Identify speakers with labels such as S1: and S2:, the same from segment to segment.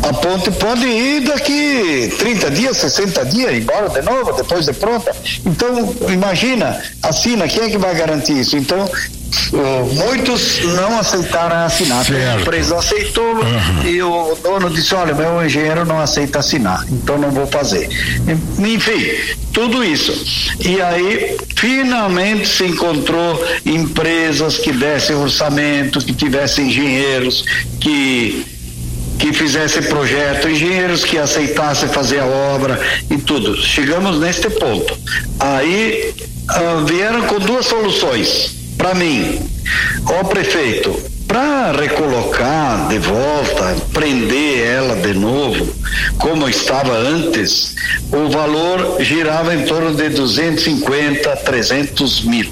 S1: a ponte pode ir daqui 30 dias, 60 dias, embora de novo, depois de pronta. Então, imagina, assina, quem é que vai garantir isso? Então, muitos não aceitaram assinar. A empresa aceitou e o dono disse, olha, meu engenheiro não aceita assinar, então não vou fazer. Enfim, tudo isso. E aí, finalmente se encontrou empresas que dessem orçamento, que tivessem engenheiros que fizessem projeto, engenheiros que aceitassem fazer a obra e tudo. Chegamos neste ponto. Aí vieram com duas soluções para mim. Ó, prefeito, para recolocar de volta, prender ela de novo, como estava antes, o valor girava em torno de 250, 300 mil.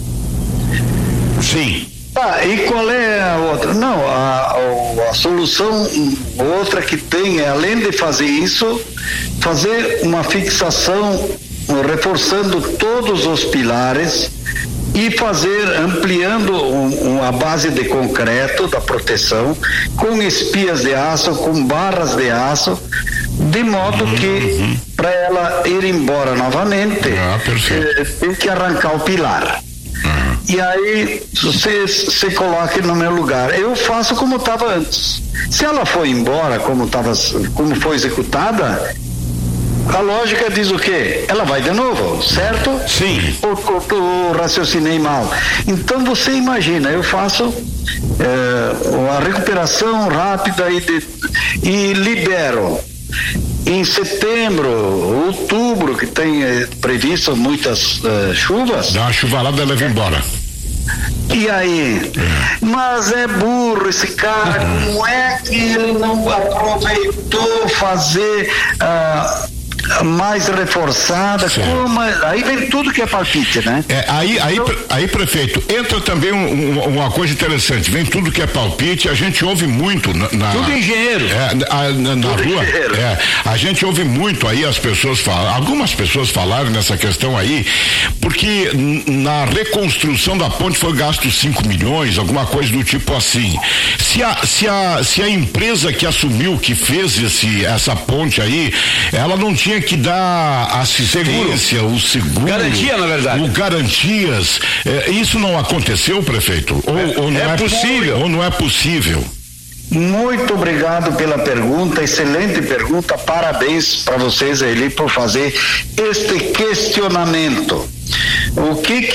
S2: Sim.
S1: E qual é a outra? Não, a solução outra que tem é, além de fazer isso, fazer uma fixação reforçando todos os pilares e ampliando a base de concreto da proteção com espias de aço, com barras de aço, de modo que para ela ir embora novamente tem que arrancar o pilar. E aí você se coloque no meu lugar. Eu faço como estava antes. Se ela for embora como foi executada, a lógica diz o quê? Ela vai de novo, certo?
S2: Sim.
S1: Ou raciocinei mal. Então você imagina, eu faço a recuperação rápida e libero. Em setembro, outubro, que tem previsto muitas chuvas.
S2: Dá uma chuvarada e leva embora.
S1: E aí? Mas é burro esse cara, como é que ele não aproveitou fazer mais reforçada? Como, aí vem tudo que é palpite, né?
S2: Aí, prefeito, entra também uma coisa interessante, vem tudo que é palpite, a gente ouve muito
S1: tudo engenheiro.
S2: Na rua. A gente ouve muito aí as pessoas falam, algumas pessoas falaram nessa questão aí, porque na reconstrução da ponte foi gasto 5 milhões, alguma coisa do tipo assim. Se a empresa que assumiu, que fez essa ponte aí, ela não tinha que dar assistência, o seguro.
S3: Garantia, na verdade.
S2: O garantias. Isso não aconteceu, prefeito? Ou não é possível? Ou não é possível?
S1: Muito obrigado pela pergunta, excelente pergunta, parabéns para vocês aí por fazer este questionamento. O que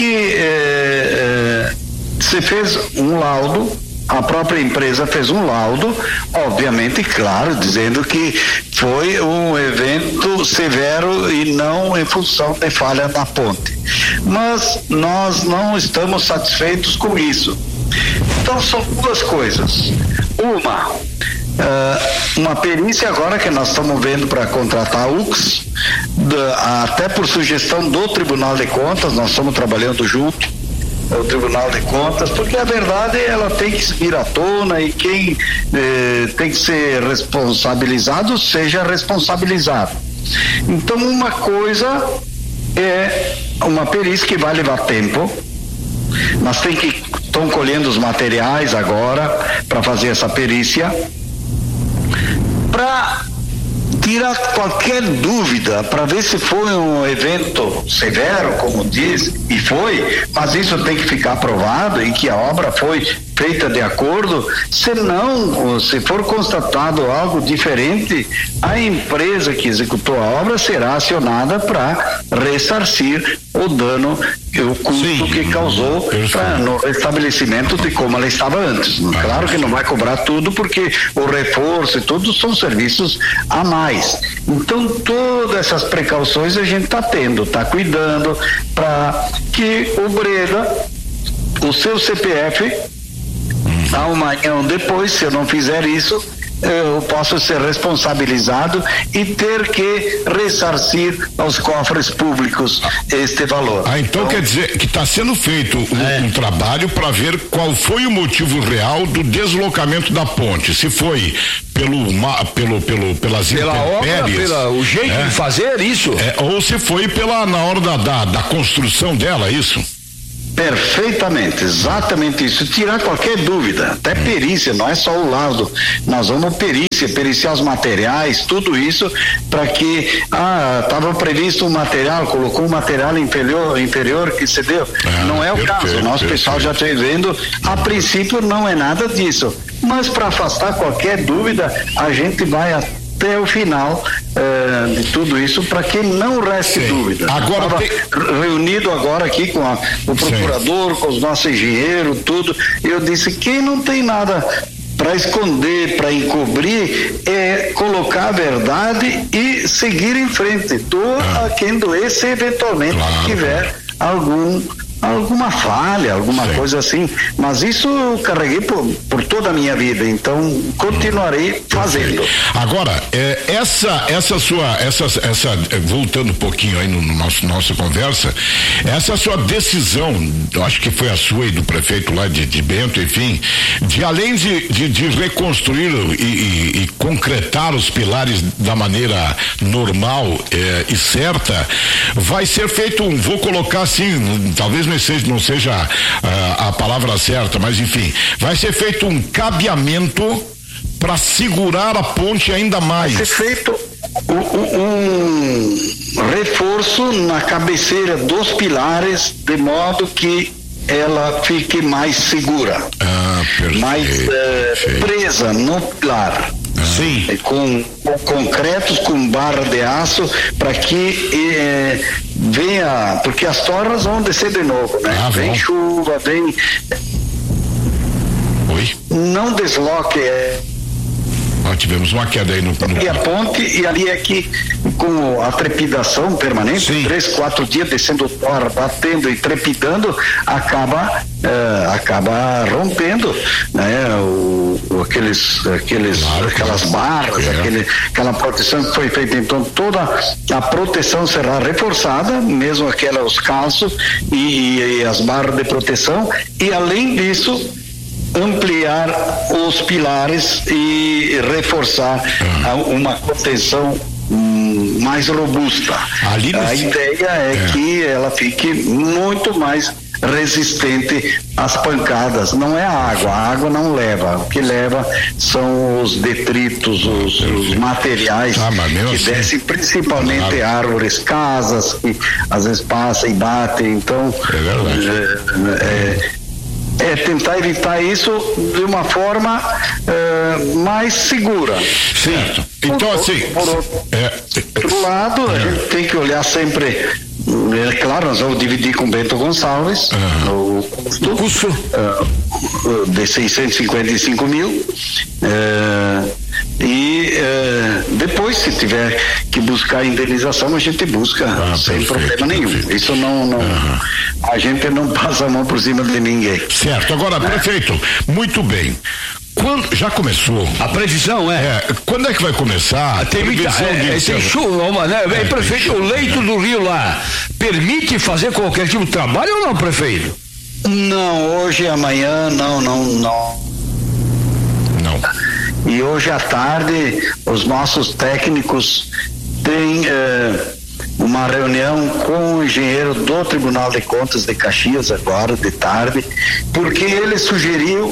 S1: se fez um laudo, a própria empresa fez um laudo, obviamente, claro, dizendo que foi um evento severo e não em função de falha na ponte. Mas nós não estamos satisfeitos com isso. Então são duas coisas. Uma perícia agora que nós estamos vendo para contratar a UX, até por sugestão do Tribunal de Contas, nós estamos trabalhando junto o Tribunal de Contas, porque a verdade ela tem que vir à tona e quem tem que ser responsabilizado seja responsabilizado. Então uma coisa é uma perícia que vai levar tempo, mas estão colhendo os materiais agora para fazer essa perícia, para tirar qualquer dúvida, para ver se foi um evento severo, como diz, e foi, mas isso tem que ficar provado e que a obra foi feita de acordo. Senão, se for constatado algo diferente, a empresa que executou a obra será acionada para ressarcir o dano, o custo que causou no restabelecimento de como ela estava antes. Claro que não vai cobrar tudo, porque o reforço e tudo são serviços a mais. Então, todas essas precauções a gente está tendo, está cuidando para que o Breda, o seu CPF, amanhã ou depois, se eu não fizer isso, eu posso ser responsabilizado e ter que ressarcir aos cofres públicos este valor.
S2: Então quer dizer que está sendo feito um trabalho para ver qual foi o motivo real do deslocamento da ponte, se foi pelas intempéries,
S3: obra, o jeito de fazer isso,
S2: ou se foi na hora da construção dela, isso?
S1: Perfeitamente, exatamente isso. Tirar qualquer dúvida, até perícia, não é só o laudo. Nós vamos periciar os materiais, tudo isso, para que estava previsto um material, colocou um material inferior que cedeu. Não é o caso. Nosso pessoal já está vendo, a princípio não é nada disso. Mas para afastar qualquer dúvida, a gente vai até o final de tudo isso, para que não reste dúvida.
S2: Agora
S1: reunido agora aqui com o procurador, com os nossos engenheiros, tudo, eu disse, quem não tem nada para esconder, para encobrir, é colocar a verdade e seguir em frente. Doa a quem doer, se eventualmente tiver alguma falha, alguma coisa assim, mas isso eu carreguei por toda a minha vida, então continuarei fazendo.
S2: Agora, voltando um pouquinho aí no nossa conversa, essa sua decisão, eu acho que foi a sua e do prefeito lá de Bento, enfim, de além de reconstruir e concretar os pilares da maneira normal e certa, vai ser feito vou colocar assim, talvez não seja a palavra certa, mas enfim, vai ser feito um cabeamento para segurar a ponte ainda mais.
S1: Vai ser feito um reforço na cabeceira dos pilares, de modo que ela fique mais segura, mais presa no pilar.
S2: Sim.
S1: Com concretos, com barra de aço, para que venha, porque as torres vão descer de novo, né? Vem chuva, vem.
S2: Oi?
S1: Não desloque.
S2: Nós tivemos uma queda aí no...
S1: E a ponte, e ali é que com a trepidação permanente, 3-4 dias descendo o torre, batendo e trepidando, acaba rompendo, né? Aquelas barras, aquela proteção que foi feita. Então toda a proteção será reforçada, mesmo os calços e as barras de proteção, e além disso ampliar os pilares e reforçar uma contenção mais robusta. A ideia é que ela fique muito mais resistente às pancadas. Não é a água não leva. O que leva são os detritos, os materiais que descem, principalmente árvores, casas que às vezes passam e batem. Então é tentar evitar isso de uma forma mais segura.
S2: Certo. Então,
S1: por outro lado, a gente tem que olhar sempre. Claro, nós vamos dividir com Bento Gonçalves o custo de 655 mil. Depois, se tiver que buscar indenização, a gente busca sem problema nenhum. Isso não a gente não passa a mão por cima de ninguém.
S2: Certo. Agora, prefeito, muito bem. Quando já começou?
S3: A previsão
S2: quando é que vai começar?
S3: Tem chuva, né? Prefeito, o leito do rio lá permite fazer qualquer tipo de trabalho ou não, prefeito?
S1: Não, hoje e amanhã não. E hoje à tarde os nossos técnicos têm uma reunião com o engenheiro do Tribunal de Contas de Caxias agora de tarde, porque ele sugeriu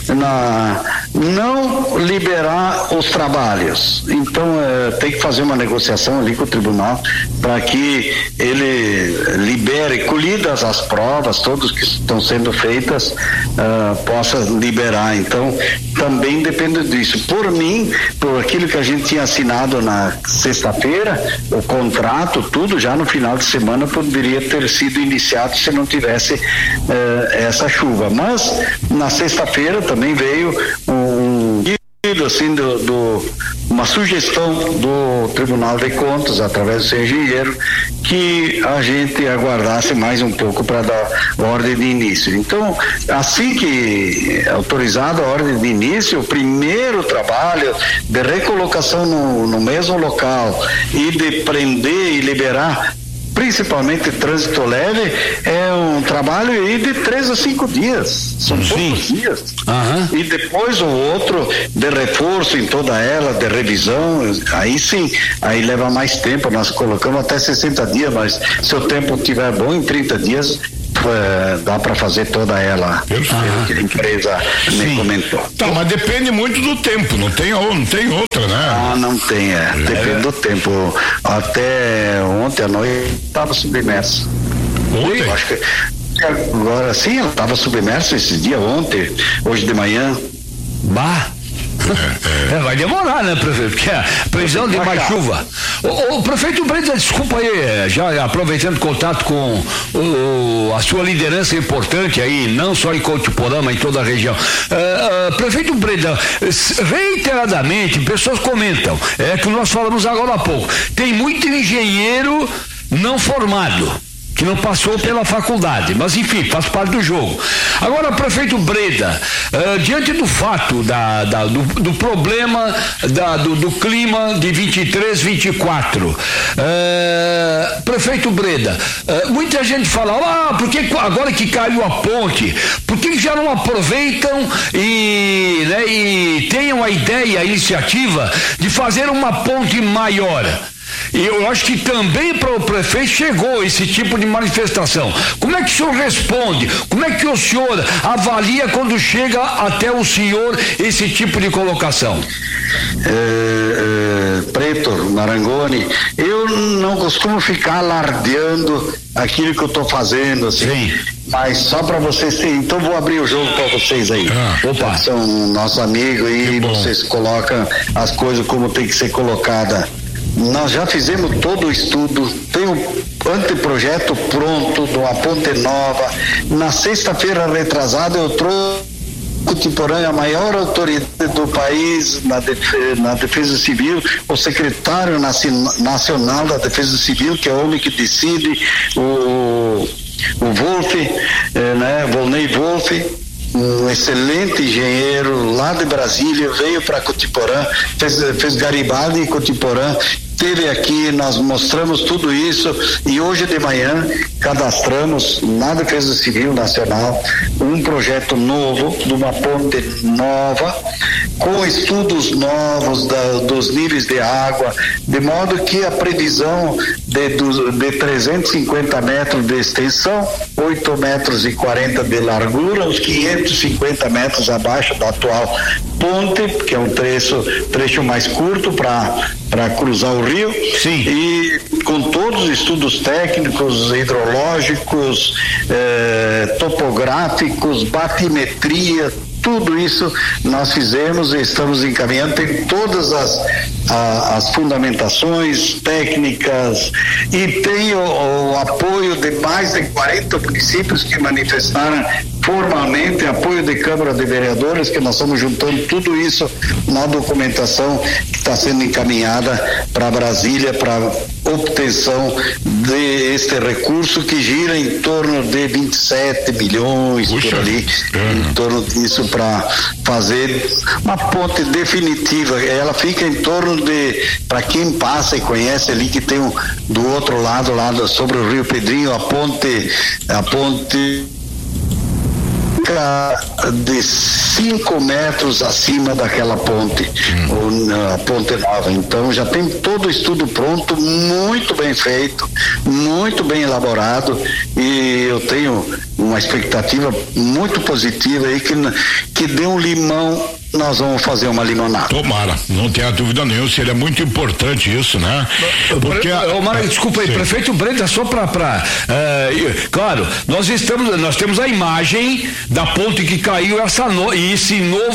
S1: não liberar os trabalhos. Então tem que fazer uma negociação ali com o tribunal para que ele libere, colhidas as provas, todas que estão sendo feitas, possa liberar. Então também depende disso. Por mim, por aquilo que a gente tinha assinado na sexta-feira, o contrato, tudo já no final de semana poderia ter sido iniciado se não tivesse essa chuva. Mas na sexta-feira também veio assim uma sugestão do Tribunal de Contas através do seu engenheiro que a gente aguardasse mais um pouco para dar ordem de início. Então, assim que autorizada a ordem de início, o primeiro trabalho de recolocação no mesmo local e de prender e liberar principalmente trânsito leve, é um trabalho aí de 3 a 5 dias. São poucos dias. E depois o outro de reforço em toda ela, de revisão, aí sim, aí leva mais tempo. Nós colocamos até 60 dias, mas se o tempo estiver bom, em 30 dias dá para fazer toda ela. Que a empresa me comentou.
S2: Tá, mas depende muito do tempo, não tem outra, né?
S1: Não tem, depende do tempo. Até ontem à noite estava submerso.
S2: Ontem?
S1: Eu acho que agora sim, ela estava submerso esse dia, ontem, hoje de manhã.
S3: Vai demorar, né, prefeito? Porque a previsão de mais chuva. O prefeito Breda, desculpa aí, já aproveitando o contato com a sua liderança importante aí, não só em Cotiporã, mas em toda a região. Prefeito Breda, reiteradamente, pessoas comentam, que nós falamos agora há pouco, tem muito engenheiro não formado, que não passou pela faculdade, mas enfim, faz parte do jogo. Agora, prefeito Breda, diante do fato do problema do clima de 23, 24, prefeito Breda, muita gente fala, porque agora que caiu a ponte, por que já não aproveitam e tenham a ideia, a iniciativa de fazer uma ponte maior? E eu acho que também para o prefeito chegou esse tipo de manifestação. Como é que o senhor responde? Como é que o senhor avalia quando chega até o senhor esse tipo de colocação?
S1: Preto, Marangoni, eu não costumo ficar alardeando aquilo que eu estou fazendo, assim. Sim. Mas só para vocês terem, então vou abrir o jogo para vocês aí.
S3: Opa.
S1: São nossos amigos e vocês colocam as coisas como tem que ser colocada. Nós já fizemos todo o estudo, tem um anteprojeto pronto de uma ponte nova. Na sexta-feira retrasada eu trouxe Cotiporã, a maior autoridade do país na defesa civil, o secretário nacional da defesa civil, que é o homem que decide, o Wolff, Volney Wolff, um excelente engenheiro lá de Brasília, veio para Cotiporã, fez Garibaldi em Cotiporã, esteve aqui, nós mostramos tudo isso e hoje de manhã cadastramos na Defesa Civil Nacional um projeto novo, de uma ponte nova, com estudos novos dos níveis de água, de modo que a previsão de 350 metros de extensão, 8 metros e 40 de largura, os 550 metros abaixo da atual ponte, que é um trecho mais curto para cruzar o rio.
S3: Sim.
S1: E com todos os estudos técnicos, hidrológicos, topográficos, batimetria, tudo isso nós fizemos e estamos encaminhando, tem todas as fundamentações técnicas e tem o apoio de mais de 40 municípios que manifestaram formalmente, apoio de Câmara de Vereadores, que nós estamos juntando tudo isso na documentação que está sendo encaminhada para Brasília para obtenção deste recurso que gira em torno de 27 milhões. Puxa, por ali, em torno disso, para fazer uma ponte definitiva. Ela fica em torno de, para quem passa e conhece ali, que tem do outro lado, sobre o Rio Pedrinho, a ponte de 5 metros acima daquela ponte, a ponte nova. Então já tem todo o estudo pronto, muito bem feito, muito bem elaborado, e eu tenho uma expectativa muito positiva aí que dê um limão. Nós vamos fazer uma limonada.
S2: Tomara, não tenha dúvida nenhuma, seria muito importante isso, né?
S3: Porque desculpa aí, prefeito Breda, só claro, nós temos a imagem da ponte que caiu, esse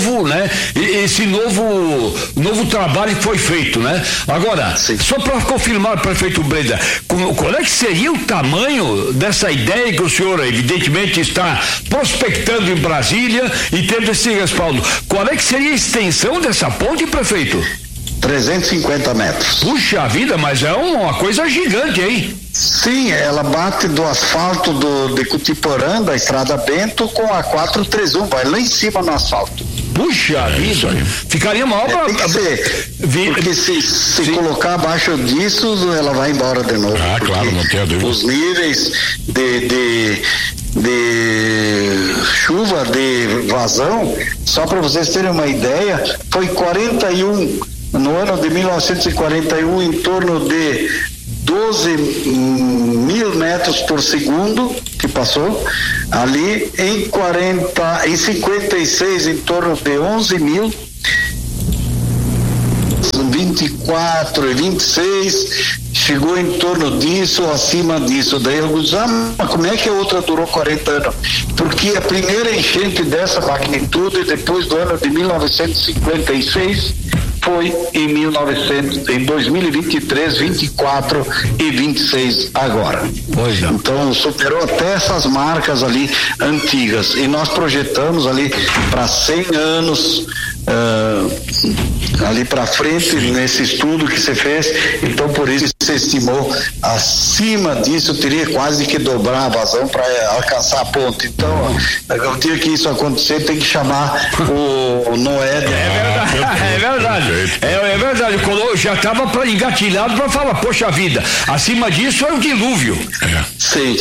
S3: novo trabalho que foi feito, né? Agora, sim, só para confirmar, prefeito Breda, qual é que seria o tamanho dessa ideia que o senhor evidentemente está prospectando em Brasília e tendo esse respaldo? Qual é que seria a extensão dessa ponte, prefeito?
S1: 350 metros.
S3: Puxa vida, mas é uma coisa gigante, hein?
S1: Sim, ela bate do asfalto de Cotiporã, da Estrada Bento, com a 431, vai lá em cima no asfalto.
S3: Puxa vida, ficaria uma obra.
S1: Porque se colocar abaixo disso, ela vai embora de novo.
S2: Claro, não tem dúvida. Os
S1: níveis de chuva, de vazão, só para vocês terem uma ideia, foi 41, no ano de 1941, em torno de 12 mil metros por segundo que passou ali, em 56 em torno de 11 mil, 24 e 26 chegou em torno disso, acima disso. Daí eu disse, mas como é que a outra durou 40 anos? Porque a primeira enchente dessa magnitude, depois do ano de 1956, foi em 2023, 24 e 26 agora.
S3: Pois é.
S1: Então superou até essas marcas ali antigas, e nós projetamos ali para 100 anos ali para frente. Sim. Nesse estudo que você fez, então por isso você estimou acima disso teria quase que dobrar a vazão para alcançar a ponte. Então o dia que isso acontecer tem que chamar o Noé.
S3: É verdade. É verdade, já estava engatilhado para falar, poxa vida, acima disso é um dilúvio.
S1: Sei.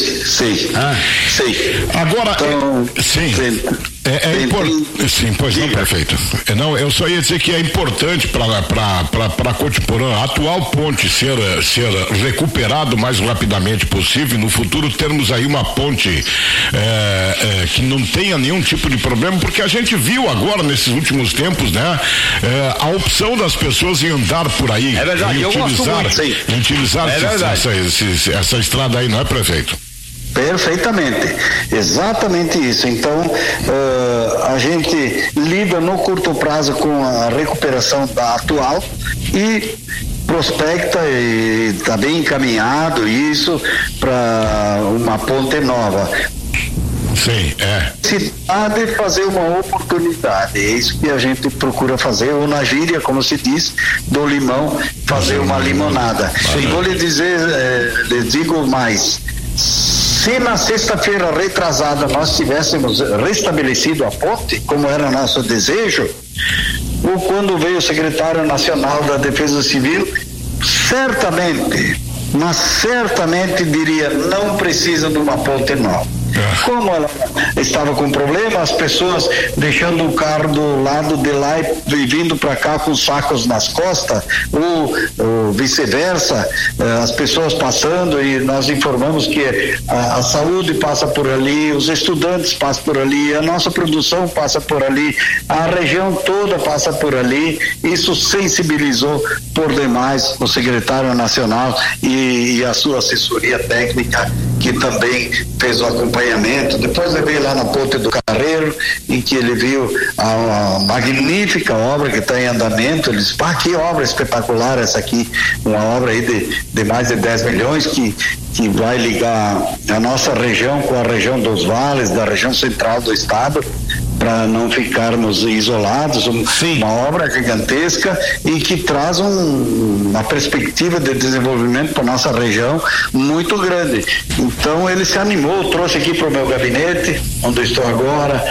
S2: Agora,
S1: então,
S2: sim, sim, pois não, prefeito. Não, eu só ia dizer que é importante para Cotiporã, a atual ponte ser recuperado o mais rapidamente possível, no futuro termos aí uma ponte que não tenha nenhum tipo de problema, porque a gente viu agora nesses últimos tempos, né, a opção das pessoas em andar por aí.
S3: É verdade,
S2: e utilizar essa estrada aí, não é, prefeito?
S1: Perfeitamente, exatamente isso. Então a gente lida no curto prazo com a recuperação da atual e prospecta, e está bem encaminhado isso para uma ponte nova.
S2: Sim,
S1: Se há de fazer uma oportunidade, é isso que a gente procura fazer, ou na gíria, como se diz, do limão, fazer uma limonada. E vou lhe dizer, lhe digo mais, se na sexta-feira retrasada nós tivéssemos restabelecido a ponte, como era nosso desejo, ou quando veio o secretário nacional da Defesa Civil, certamente diria, não precisa de uma ponte nova. Como ela estava com problema, as pessoas deixando o carro do lado de lá e vindo para cá com sacos nas costas, ou vice-versa, as pessoas passando, e nós informamos que a saúde passa por ali, os estudantes passam por ali, a nossa produção passa por ali, a região toda passa por ali. Isso sensibilizou por demais o secretário nacional e a sua assessoria técnica, que também fez o acompanhamento. Depois ele veio lá na Ponte do Carreiro, em que ele viu a magnífica obra que está em andamento. Ele disse, que obra espetacular essa aqui, uma obra aí de mais de 10 milhões que vai ligar a nossa região com a região dos vales, da região central do estado, para não ficarmos isolados. Uma obra gigantesca e que traz uma perspectiva de desenvolvimento para nossa região muito grande. Então ele se animou, trouxe aqui para o meu gabinete, onde eu estou agora,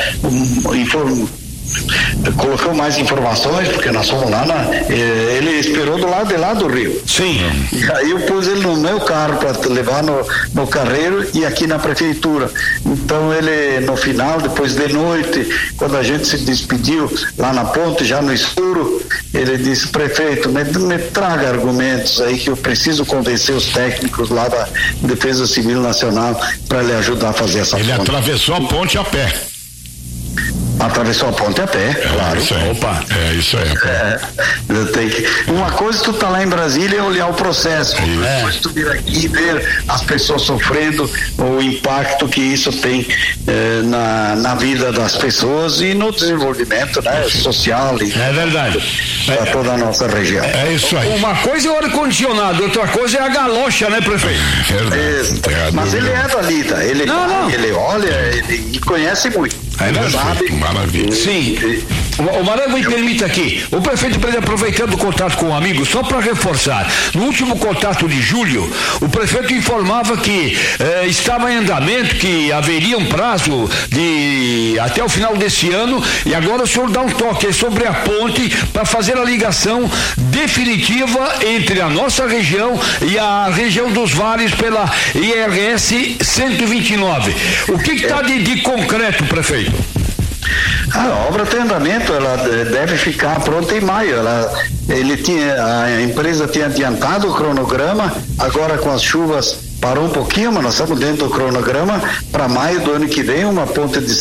S1: colocou mais informações, porque nós fomos lá ele esperou do lado de lá do rio.
S3: Sim.
S1: E aí eu pus ele no meu carro para levar no Carreiro e aqui na prefeitura. Então ele, no final, depois de noite, quando a gente se despediu lá na ponte, já no escuro, ele disse, prefeito, me traga argumentos aí que eu preciso convencer os técnicos lá da Defesa Civil Nacional para lhe ajudar a fazer essa ponte.
S2: Ele atravessou a ponte a pé.
S1: Atravessou a ponte a pé, claro.
S2: Isso aí.
S1: Opa.
S2: Isso aí.
S1: Uma coisa tu tá lá em Brasília é olhar o processo. Depois tu vir aqui e ver as pessoas sofrendo, o impacto que isso tem na vida das pessoas e no desenvolvimento, né, social.
S3: É verdade.
S1: Para toda a nossa região.
S2: É isso aí.
S3: Uma coisa é o ar-condicionado, outra coisa é a galocha, né, prefeito?
S1: Mas ele é dali, tá? Ele olha, ele conhece muito.
S2: Maravilha.
S3: Sim. O Maranhão me permita aqui. O prefeito, aproveitando o contato com o amigo, só para reforçar, no último contato de julho, o prefeito informava que estava em andamento, que haveria um prazo de até o final desse ano, e agora o senhor dá um toque sobre a ponte para fazer a ligação definitiva entre a nossa região e a região dos vales pela IRS 129. O que está de concreto, prefeito?
S1: A obra tem andamento, ela deve ficar pronta em maio. a empresa tinha adiantado o cronograma, agora com as chuvas parou um pouquinho, mas nós estamos dentro do cronograma para maio do ano que vem, uma ponte de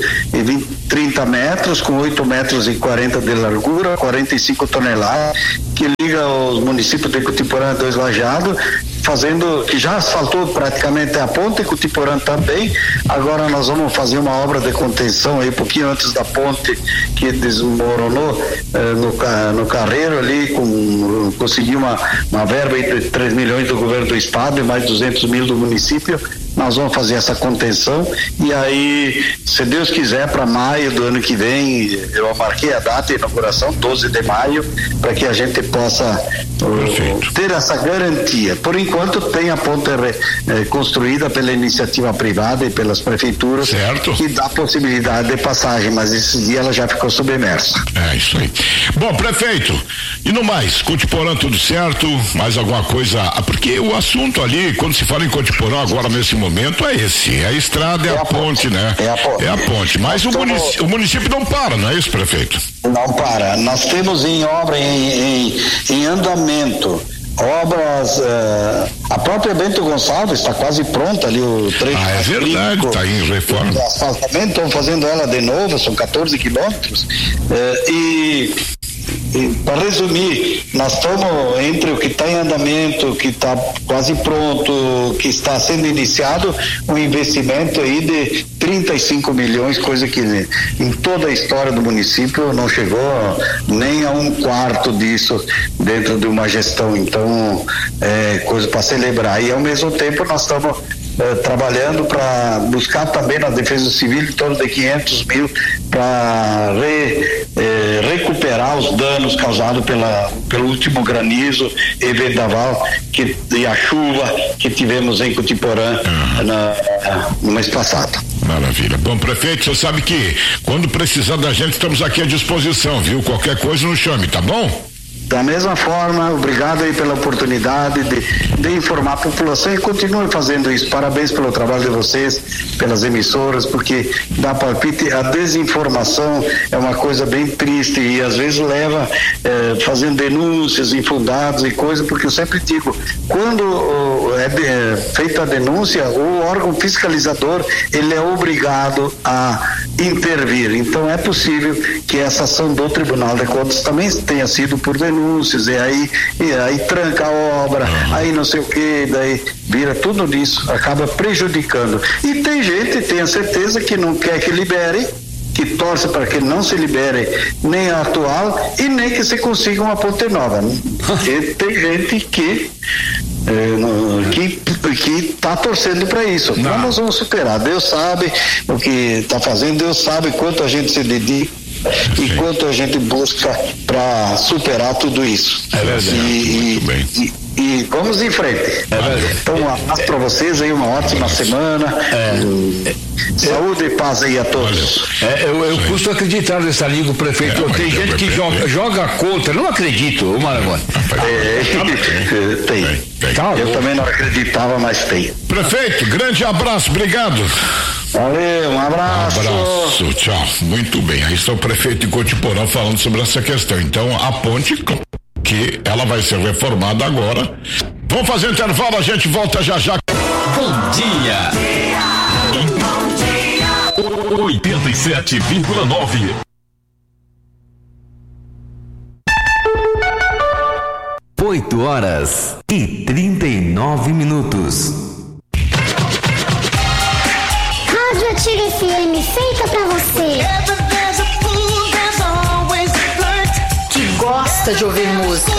S1: 130 metros, com 8 metros e 40 de largura, 45 toneladas, que liga os municípios de Cutiporã e Dois Lajados, que já asfaltou praticamente a ponte, Cutiporã também. Agora nós vamos fazer uma obra de contenção aí, um pouquinho antes da ponte que desmoronou no Carreiro ali, conseguiu uma verba de 3 milhões do governo do estado e mais 200 mil do município. Nós vamos fazer essa contenção e aí, se Deus quiser, para maio do ano que vem, eu marquei a data de inauguração, 12 de maio, para que a gente possa ter essa garantia. Por enquanto tem a ponte construída pela iniciativa privada e pelas prefeituras, certo, que dá possibilidade de passagem, mas esse dia ela já ficou submersa.
S2: É isso aí. Bom, prefeito, e no mais, Cutiporã tudo certo? Mais alguma coisa? Porque o assunto ali, quando se fala em Cutiporã agora nesse momento é esse, a estrada, é a ponte, né? É a ponte, mas o município não para, não é isso, prefeito?
S1: Não para, nós temos em obra, em andamento, obras, a própria Bento Gonçalves está quase pronta ali, o trecho.
S2: É verdade, está em reforma.
S1: O asfaltamento, estão fazendo ela de novo, são 14 quilômetros, e para resumir, nós estamos entre o que está em andamento, que está quase pronto, que está sendo iniciado, um investimento aí de 35 milhões, coisa que em toda a história do município não chegou nem a 1/4 disso dentro de uma gestão. Então, é coisa para celebrar. E ao mesmo tempo nós estamos trabalhando para buscar também na Defesa Civil em torno de 500 mil para recuperar os danos causados pelo último granizo e vendaval e a chuva que tivemos em Cutiporã no mês passado.
S2: Maravilha. Bom, prefeito, você sabe que quando precisar da gente estamos aqui à disposição, viu? Qualquer coisa nos chame, tá bom?
S1: Da mesma forma, obrigado aí pela oportunidade de informar a população e continue fazendo isso. Parabéns pelo trabalho de vocês, pelas emissoras, porque dá palpite, a desinformação é uma coisa bem triste e às vezes leva fazendo denúncias infundadas e coisas, porque eu sempre digo, quando é feita a denúncia, o órgão fiscalizador, ele é obrigado a intervir. Então é possível que essa ação do Tribunal de Contas também tenha sido por denúncias, e aí tranca a obra, aí não sei o que, daí vira tudo nisso, acaba prejudicando. E tem gente, tenho certeza, que não quer que libere, que torce para que não se libere nem a atual e nem que se consiga uma ponte nova. E tem gente que está torcendo para isso. Não. Nós vamos superar. Deus sabe o que está fazendo, Deus sabe quanto a gente se dedica e quanto a gente busca para superar tudo isso.
S2: É verdade.
S1: E vamos em frente. Então, um abraço para vocês aí, uma ótima semana. Saúde e paz aí a todos.
S3: Eu custo acreditar nessa língua, prefeito. Tem gente que joga contra. Não acredito, o Maragona.
S1: Tem. Eu também não acreditava, mas tem.
S2: Prefeito, grande abraço, obrigado.
S1: Valeu, um abraço.
S2: Tchau. Muito bem. Aí está o prefeito de Cotiporã falando sobre essa questão. Então, a ponte, que ela vai ser reformada agora. Vamos fazer um intervalo, a gente volta já.
S4: Bom dia. 87,9.
S5: Oito horas e 39 minutos.
S6: Rádio Ativa FM, feita pra você que gosta de ouvir música.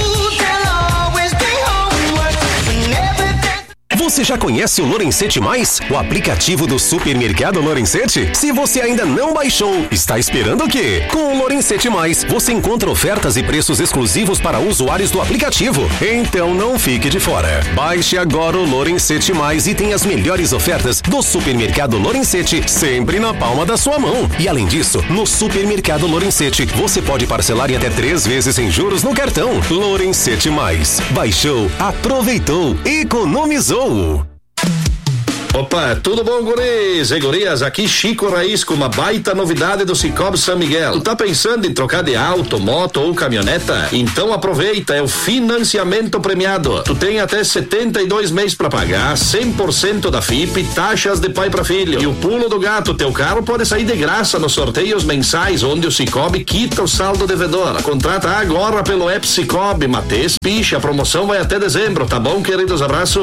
S7: Você já conhece o Lorenzetti Mais? O aplicativo do Supermercado Lorenzetti? Se você ainda não baixou, está esperando o quê? Com o Lorenzetti Mais, você encontra ofertas e preços exclusivos para usuários do aplicativo. Então não fique de fora. Baixe agora o Lorenzetti Mais e tenha as melhores ofertas do Supermercado Lorenzetti sempre na palma da sua mão. E além disso, no Supermercado Lorenzetti, você pode parcelar em até 3 vezes sem juros no cartão. Lorenzetti Mais. Baixou, aproveitou, economizou.
S8: Opa, tudo bom, guris e gurias? Aqui Chico Raiz com uma baita novidade do Cicobi São Miguel. Tu tá pensando em trocar de auto, moto ou caminhoneta? Então aproveita, é o financiamento premiado. Tu tem até 72 meses pra pagar, 100% da FIP, taxas de pai pra filho. E o pulo do gato, teu carro pode sair de graça nos sorteios mensais, onde o Cicobi quita o saldo devedor. Contrata agora pelo app Cicobi, Matheus Picha, a promoção vai até dezembro, tá bom, queridos? Abraço.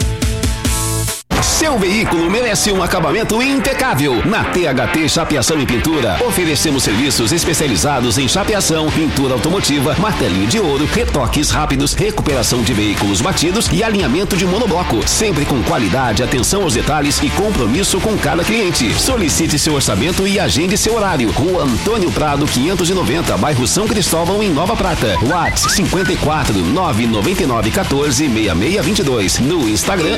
S7: Seu veículo merece um acabamento impecável. Na THT Chapeação e Pintura, oferecemos serviços especializados em chapeação, pintura automotiva, martelinho de ouro, retoques rápidos, recuperação de veículos batidos e alinhamento de monobloco. Sempre com qualidade, atenção aos detalhes e compromisso com cada cliente. Solicite seu orçamento e agende seu horário. Rua Antônio Prado, 590, bairro São Cristóvão, em Nova Prata. WhatsApp 54 999 14 6622. No Instagram,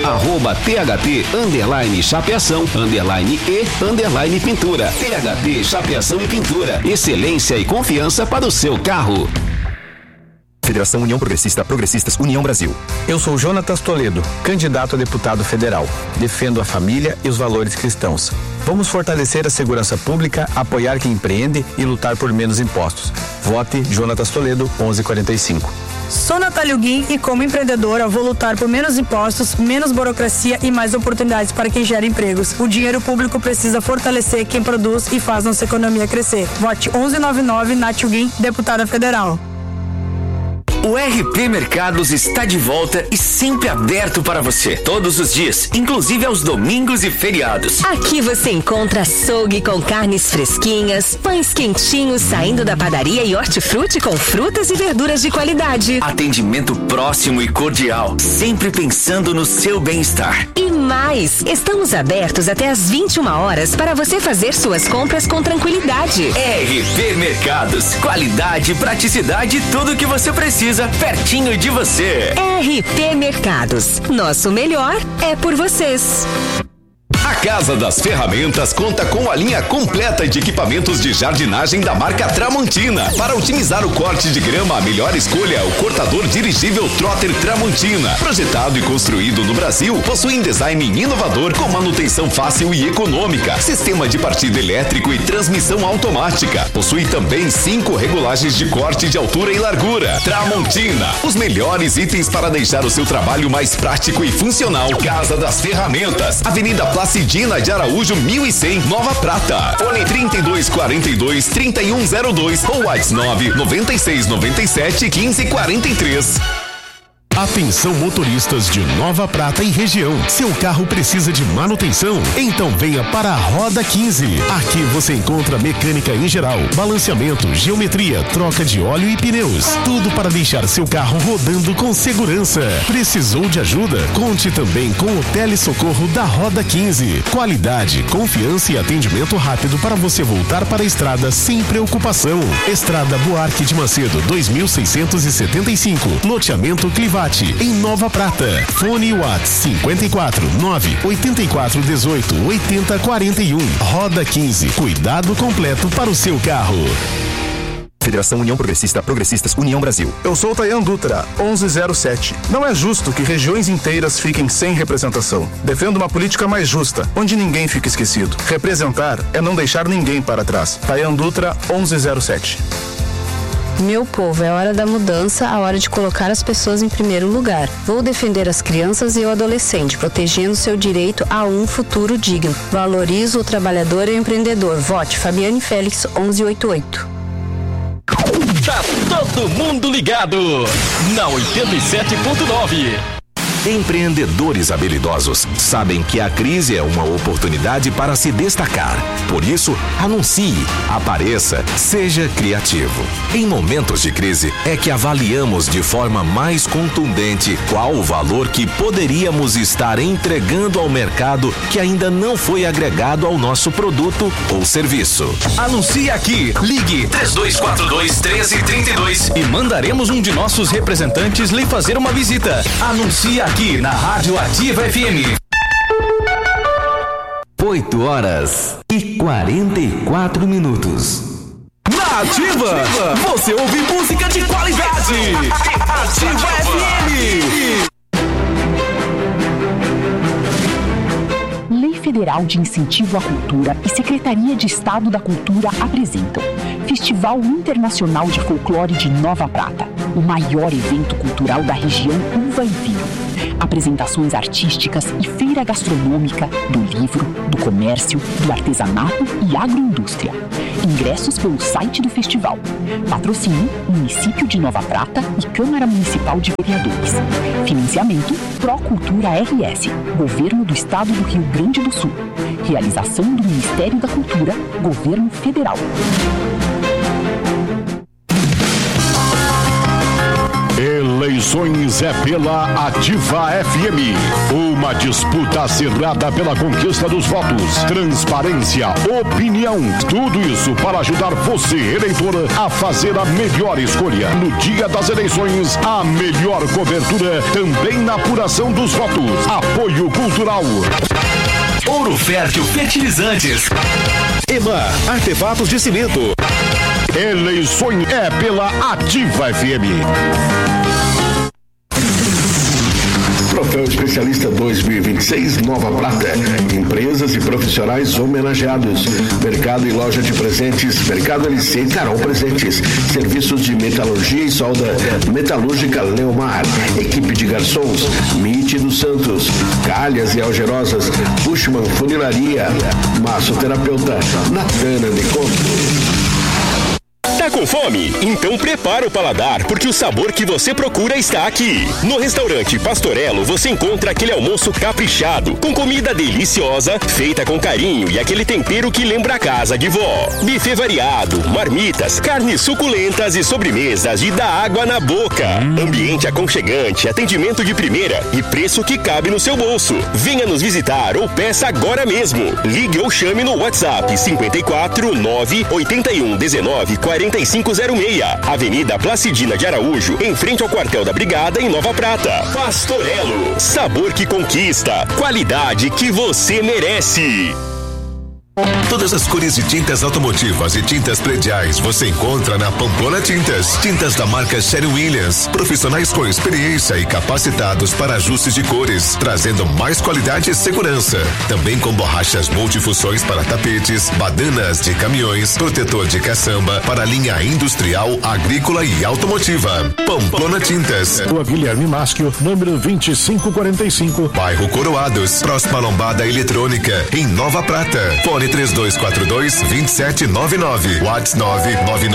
S7: @THT_chapeação_e_pintura. THT Chapeação e Pintura. Excelência e confiança para o seu carro.
S9: Federação União Progressista, Progressistas União Brasil.
S10: Eu sou Jonatas Toledo, candidato a deputado federal. Defendo a família e os valores cristãos. Vamos fortalecer a segurança pública, apoiar quem empreende e lutar por menos impostos. Vote Jonatas Toledo, 1145.
S11: Sou Natália Guim e, como empreendedora, vou lutar por menos impostos, menos burocracia e mais oportunidades para quem gera empregos. O dinheiro público precisa fortalecer quem produz e faz nossa economia crescer. Vote 1199, Natália Guim, deputada federal.
S12: O RP Mercados está de volta e sempre aberto para você, todos os dias, inclusive aos domingos e feriados.
S13: Aqui você encontra açougue com carnes fresquinhas, pães quentinhos saindo da padaria e hortifruti com frutas e verduras de qualidade.
S12: Atendimento próximo e cordial, sempre pensando no seu bem-estar.
S13: E mais, estamos abertos até às 21 horas para você fazer suas compras com tranquilidade.
S12: RP Mercados, qualidade, praticidade, tudo o que você precisa pertinho de você.
S13: RP Mercados, nosso melhor é por vocês.
S7: A Casa das Ferramentas conta com a linha completa de equipamentos de jardinagem da marca Tramontina. Para otimizar o corte de grama, a melhor escolha é o cortador dirigível Trotter Tramontina. Projetado e construído no Brasil, possui um design inovador com manutenção fácil e econômica, sistema de partida elétrico e transmissão automática. Possui também 5 regulagens de corte de altura e largura. Tramontina, os melhores itens para deixar o seu trabalho mais prático e funcional. Casa das Ferramentas, Avenida Placidina de Araújo, 1100, Nova Prata. Fone 3242-3102 ou WhatsApp 99697-1543.
S14: Atenção motoristas de Nova Prata e região. Seu carro precisa de manutenção? Então venha para a Roda 15. Aqui você encontra mecânica em geral, balanceamento, geometria, troca de óleo e pneus. Tudo para deixar seu carro rodando com segurança. Precisou de ajuda? Conte também com o Telesocorro da Roda 15. Qualidade, confiança e atendimento rápido para você voltar para a estrada sem preocupação. Estrada Buarque de Macedo, 2675. Loteamento Clivate, em Nova Prata. Fone WhatsApp 54 984 18 80 41. Roda 15. Cuidado completo para o seu carro.
S9: Federação União Progressista, Progressistas União Brasil.
S10: Eu sou Tayan Dutra, 1107. Não é justo que regiões inteiras fiquem sem representação. Defendo uma política mais justa, onde ninguém fica esquecido. Representar é não deixar ninguém para trás. Tayan Dutra, 1107.
S15: Meu povo, é hora da mudança, a hora de colocar as pessoas em primeiro lugar. Vou defender as crianças e o adolescente, protegendo seu direito a um futuro digno. Valorizo o trabalhador e o empreendedor. Vote Fabiane Félix, 1188.
S4: Tá todo mundo ligado na 87.9.
S7: Empreendedores habilidosos sabem que a crise é uma oportunidade para se destacar. Por isso, anuncie, apareça, seja criativo. Em momentos de crise, é que avaliamos de forma mais contundente qual o valor que poderíamos estar entregando ao mercado que ainda não foi agregado ao nosso produto ou serviço.
S12: Anuncie aqui. Ligue 3242-1332 e mandaremos um de nossos representantes lhe fazer uma visita. Anuncie aqui na Rádio Ativa FM.
S5: 8h44.
S12: Na Ativa, você ouve música de qualidade. Ativa FM.
S16: Federal de Incentivo à Cultura e Secretaria de Estado da Cultura apresentam Festival Internacional de Folclore de Nova Prata, o maior evento cultural da região Uva e Vinho. Apresentações artísticas e feira gastronômica, do livro, do comércio, do artesanato e agroindústria. Ingressos pelo site do festival. Patrocínio: Município de Nova Prata e Câmara Municipal de Vereadores. Financiamento: Procultura RS, Governo do Estado do Rio Grande do Sul. Realização do Ministério da Cultura, Governo Federal.
S2: Eleições é pela Ativa FM. Uma disputa acirrada pela conquista dos votos. Transparência, opinião. Tudo isso para ajudar você, eleitor, a fazer a melhor escolha. No dia das eleições, a melhor cobertura também na apuração dos votos. Apoio Cultural.
S12: Ouro Fértil Fertilizantes.
S14: EMA, artefatos de cimento.
S2: Eleições é pela Ativa FM.
S17: Troféu Especialista 2026 Nova Prata. Empresas e profissionais homenageados. Mercado e loja de presentes. Mercado LC e Carol Presentes. Serviços de metalurgia e solda. Metalúrgica Leomar. Equipe de garçons. MIT dos Santos. Calhas e algerosas. Bushman Funilaria. Massoterapeuta Natana de Conto.
S18: Tá com fome? Então prepara o paladar, porque o sabor que você procura está aqui. No restaurante Pastorello você encontra aquele almoço caprichado, com comida deliciosa, feita com carinho e aquele tempero que lembra a casa de vó. Buffet variado, marmitas, carnes suculentas e sobremesas de dar água na boca. Ambiente aconchegante, atendimento de primeira e preço que cabe no seu bolso. Venha nos visitar ou peça agora mesmo. Ligue ou chame no WhatsApp 54 981 19 4506. Avenida Placidina de Araújo, em frente ao quartel da Brigada, em Nova Prata. Pastorello, sabor que conquista, qualidade que você merece.
S19: Todas as cores de tintas automotivas e tintas prediais você encontra na Pamplona Tintas. Tintas da marca Sherwin-Williams. Profissionais com experiência e capacitados para ajustes de cores, trazendo mais qualidade e segurança. Também com borrachas multifunções para tapetes, badanas de caminhões, protetor de caçamba para linha industrial, agrícola e automotiva. Pamplona Tintas.
S14: Rua Guilherme Maschio, número 2545.
S19: Bairro Coroados, próxima lombada eletrônica, em Nova Prata. Fone 3242-2799. WhatsApp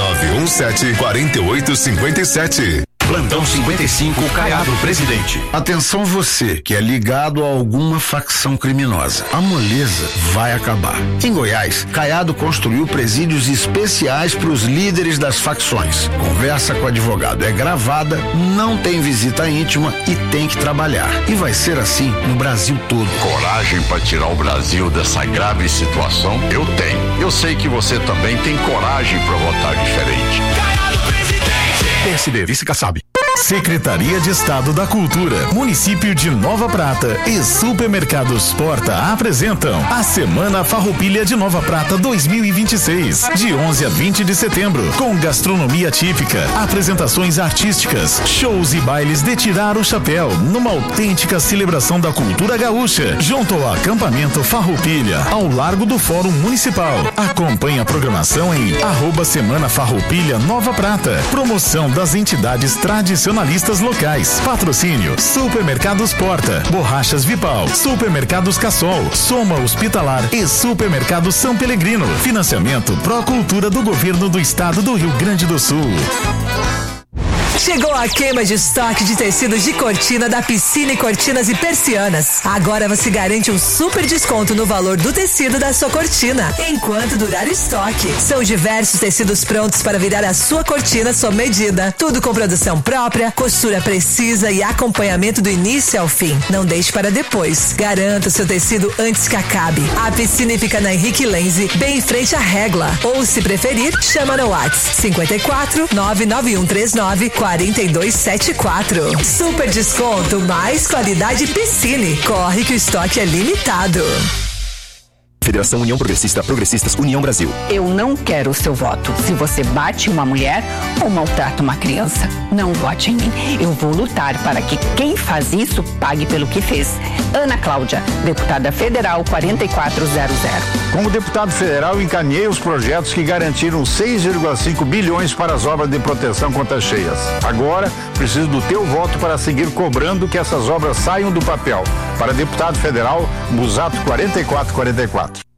S19: 999174857.
S20: Plantão 55, Caiado Presidente.
S21: Atenção você que é ligado a alguma facção criminosa. A moleza vai acabar. Em Goiás, Caiado construiu presídios especiais para os líderes das facções. Conversa com o advogado é gravada, não tem visita íntima e tem que trabalhar. E vai ser assim no Brasil todo.
S22: Coragem para tirar o Brasil dessa grave situação? Eu tenho. Eu sei que você também tem coragem para votar diferente.
S20: Caiado Presidente.
S14: PSD, vice-Kassab. Secretaria de Estado da Cultura, Município de Nova Prata e Supermercados Porta apresentam a Semana Farroupilha de Nova Prata 2026, de 11 a 20 de setembro, com gastronomia típica, apresentações artísticas, shows e bailes de tirar o chapéu, numa autêntica celebração da cultura gaúcha, junto ao acampamento Farroupilha, ao largo do Fórum Municipal. Acompanhe a programação em @Semana Farroupilha Nova Prata. Promoção das entidades tradicionalistas locais. Patrocínio: Supermercados Porta, Borrachas Vipal, Supermercados Cassol, Soma Hospitalar e Supermercado São Pelegrino. Financiamento Procultura do Governo do Estado do Rio Grande do Sul.
S23: Chegou a queima de estoque de tecidos de cortina da Piscine Cortinas e Persianas. Agora você garante um super desconto no valor do tecido da sua cortina, enquanto durar o estoque. São diversos tecidos prontos para virar a sua cortina sob medida. Tudo com produção própria, costura precisa e acompanhamento do início ao fim. Não deixe para depois. Garanta o seu tecido antes que acabe. A Piscine fica na Henrique Lenze, bem em frente à Regla. Ou, se preferir, chama no WhatsApp 54 99139 4274. Super desconto, mais qualidade Piscine. Corre que o estoque é limitado.
S9: Federação União Progressista, Progressistas, União Brasil.
S16: Eu não quero o seu voto. Se você bate uma mulher ou maltrata uma criança, não vote em mim. Eu vou lutar para que quem faz isso pague pelo que fez. Ana Cláudia, deputada federal 4400.
S1: Como deputado federal, encaminhei os projetos que garantiram 6,5 bilhões para as obras de proteção contra cheias. Agora, preciso do teu voto para seguir cobrando que essas obras saiam do papel. Para deputado federal, Busato 4444.